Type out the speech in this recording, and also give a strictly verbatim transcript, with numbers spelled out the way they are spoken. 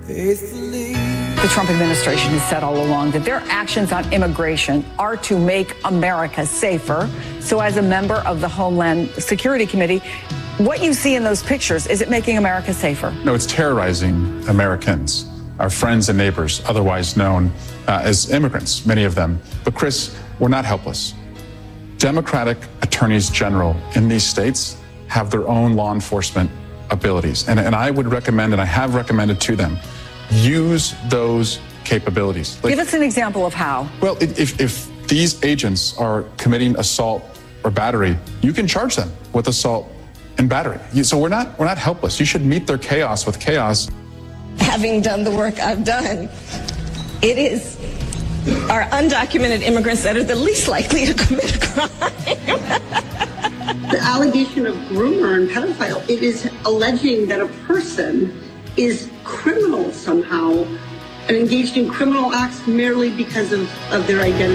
faithfully. The Trump administration has said all along that their actions on immigration are to make America safer. So as a member of the Homeland Security Committee, what you see in those pictures, is it making America safer? No, it's terrorizing Americans, our friends and neighbors, otherwise known uh, as immigrants, many of them. But Chris, we're not helpless. Democratic attorneys general in these states have their own law enforcement abilities. And, and I would recommend, and I have recommended to them, use those capabilities. Like, give us an example of how. Well, if, if these agents are committing assault or battery, you can charge them with assault and battery. So we're not, we're not helpless. You should meet their chaos with chaos. Having done the work I've done, it is our undocumented immigrants that are the least likely to commit a crime. The allegation of groomer and pedophile, it is alleging that a person is criminal somehow and engaged in criminal acts merely because of, of their identity.